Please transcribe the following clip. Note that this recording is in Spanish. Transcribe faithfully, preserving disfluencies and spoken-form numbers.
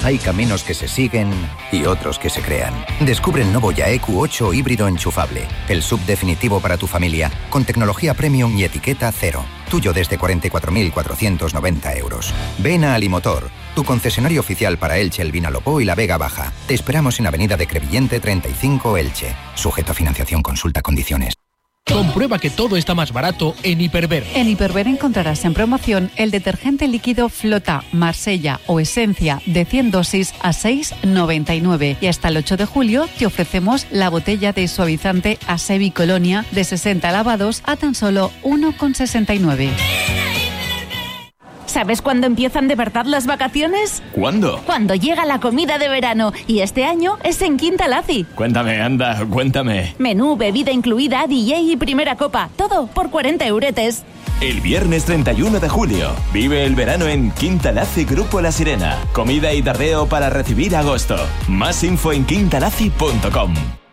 Hay caminos que se siguen y otros que se crean. Descubre el nuevo Ya E Q ocho híbrido enchufable. El sub definitivo para tu familia, con tecnología premium y etiqueta cero. Tuyo desde cuarenta y cuatro mil cuatrocientos noventa euros. Ven a Alimotor, tu concesionario oficial para Elche, El Vinalopó y la Vega Baja. Te esperamos en Avenida de Crevillente treinta y cinco, Elche. Sujeto a financiación, consulta condiciones. Comprueba que todo está más barato en Hiperver. En Hiperver encontrarás en promoción el detergente líquido Flota, Marsella o Esencia de cien dosis a seis con noventa y nueve. Y hasta el ocho de julio te ofrecemos la botella de suavizante Asevi Colonia de sesenta lavados a tan solo uno con sesenta y nueve. ¿Sabes cuándo empiezan de verdad las vacaciones? ¿Cuándo? Cuando llega la comida de verano. Y este año es en Quinta Laci. Cuéntame, anda, cuéntame. Menú, bebida incluida, D J y primera copa. Todo por cuarenta euretes. El viernes treinta y uno de julio, vive el verano en Quinta Laci Grupo La Sirena. Comida y tardeo para recibir agosto. Más info en quintalaci punto com.